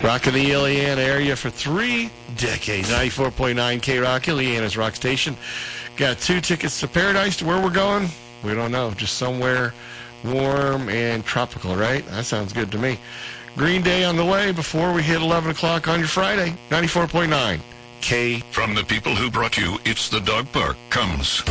Rocking the Ileana area for 3 decades. 94.9 K-Rock, Ileana's rock station. Got 2 tickets to Paradise. Where we're going, we don't know. Just somewhere warm and tropical, right? That sounds good to me. Green Day on the way before we hit 11 o'clock on your Friday. 94.9 K. From the people who brought you It's the Dog Park comes